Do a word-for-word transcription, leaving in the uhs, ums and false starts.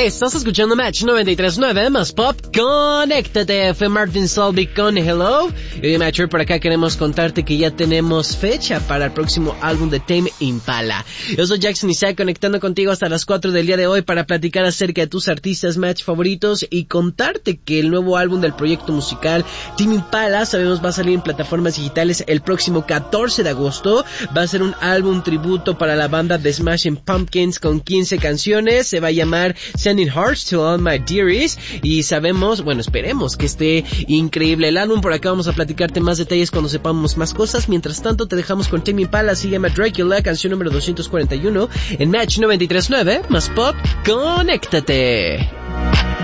Estás escuchando Match noventa y tres punto nueve más Pop. Conéctate, fue Martin Solveig con Hello. Y Matcher, por acá queremos contarte que ya tenemos fecha para el próximo álbum de Tame Impala. Yo soy Jackson Isaac, conectando contigo hasta las cuatro del día de hoy para platicar acerca de tus artistas Match favoritos y contarte que el nuevo álbum del proyecto musical Tame Impala, sabemos, va a salir en plataformas digitales el próximo catorce de agosto. Va a ser un álbum tributo para la banda The Smashing Pumpkins con quince canciones. Se va a llamar Sending Hearts to All My Dearies y sabemos, bueno, esperemos que esté increíble el álbum. Por acá vamos a platicarte más detalles cuando sepamos más cosas. Mientras tanto, te dejamos con Tame Impala, se llama Dracula, canción número doscientos cuarenta y uno en Match noventa y tres punto nueve más Pop. Conéctate.